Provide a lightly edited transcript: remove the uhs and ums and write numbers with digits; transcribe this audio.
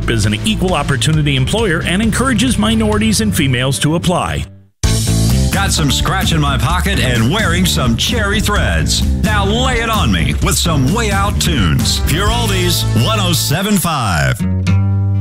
Group is an equal opportunity employer and encourages minorities and females to apply. Got some scratch in my pocket and wearing some cherry threads. Now lay it on me with some Way Out tunes. Pure Oldies 107.5.